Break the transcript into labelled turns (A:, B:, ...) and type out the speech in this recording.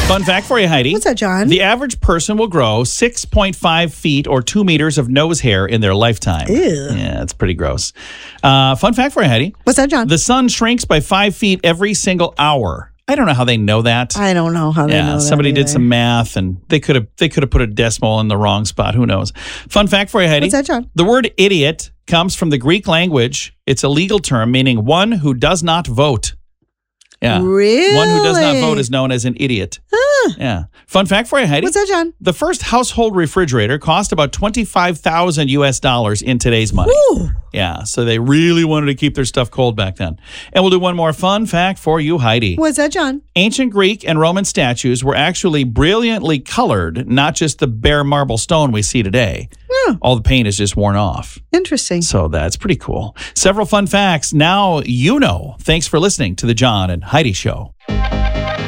A: Fun fact for you, Heidi.
B: What's that, John?
A: The average person will grow 6.5 feet or 2 meters of nose hair in their lifetime.
B: Ew.
A: Yeah, it's pretty gross. Fun fact for you, Heidi.
B: What's that, John?
A: The sun shrinks by 5 feet every single hour. I don't know how they know that.
B: I don't know how they know that.
A: Somebody did
B: either.
A: some math, and they could have put a decimal in the wrong spot. Who knows? Fun fact for you, Heidi.
B: What's that, John?
A: The word idiot comes from the Greek language. It's a legal term meaning one who does not vote. Yeah.
B: Really?
A: One who does not vote is known as an idiot. Yeah. Fun fact for you, Heidi.
B: What's that, John?
A: The first household refrigerator cost about $25,000 in today's money.
B: Ooh.
A: Yeah, so they really wanted to keep their stuff cold back then. And we'll do one more fun fact for you, Heidi.
B: What's that, John?
A: Ancient Greek and Roman statues were actually brilliantly colored, not just the bare marble stone we see today.
B: Oh,
A: All the paint is just worn off.
B: interesting.
A: So that's pretty cool. Several fun facts. Now you know. Thanks for listening to The John and Heidi Show.